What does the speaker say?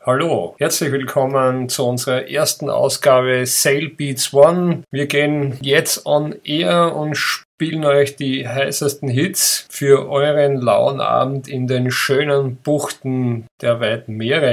Hallo, herzlich willkommen zu unserer ersten Ausgabe Sail Beats One. Wir gehen jetzt on air und spielen euch die heißesten Hits für euren lauen Abend in den schönen Buchten der weiten Meere.